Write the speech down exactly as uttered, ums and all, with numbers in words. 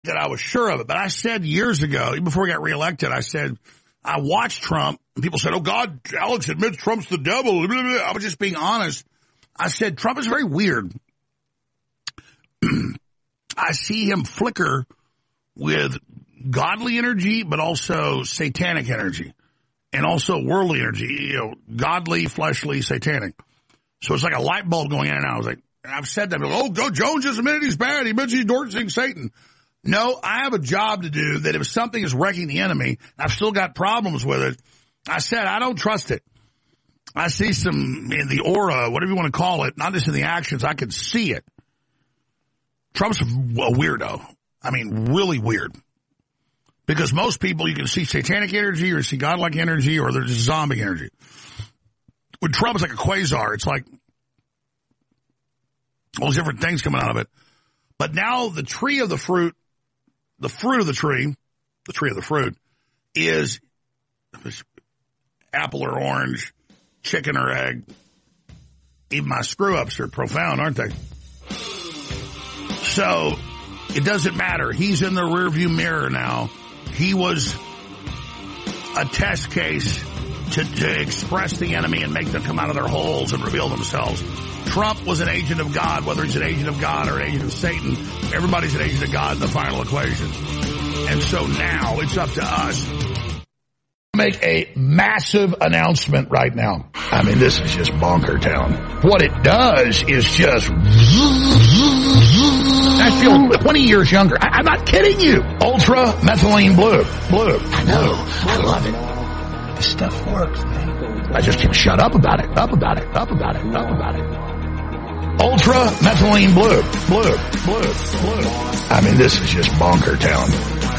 that I was sure of it, but I said years ago, even before he got reelected, I said, I watched Trump, and people said, oh, God, Alex admits Trump's the devil. I was just being honest. I said, Trump is very weird. I see him flicker with godly energy, but also satanic energy, and also worldly energy, you know, godly, fleshly, satanic. So it's like a light bulb going in and out. I was like, I've said that, oh, go Jones just admitted he's bad. He admits he's endorsing Satan. No, I have a job to do that if something is wrecking the enemy, I've still got problems with it. I said, I don't trust it. I see some in the aura, whatever you want to call it, not just in the actions, I can see it. Trump's a weirdo. I mean, really weird. Because most people, you can see satanic energy or see godlike energy or there's zombie energy. With Trump, it's like a quasar. It's like all these different things coming out of it. But now the tree of the fruit, the fruit of the tree, the tree of the fruit, is apple or orange, chicken or egg. Even my screw-ups are profound, aren't they? So it doesn't matter. He's in the rearview mirror now. He was a test case to, to express the enemy and make them come out of their holes and reveal themselves. Trump was an agent of God, whether he's an agent of God or an agent of Satan. Everybody's an agent of God in the final equation. And so now it's up to us to make a massive announcement right now. I mean, this is just bonker town. What it does is just... I feel twenty years younger. I, I'm not kidding you. Ultra methylene blue. Blue. I know. I love it. This stuff works, man. I just can't shut up about it. Up about it. Up about it. Up about it. Ultra methylene blue. Blue. Blue. Blue. I mean, this is just bonker town.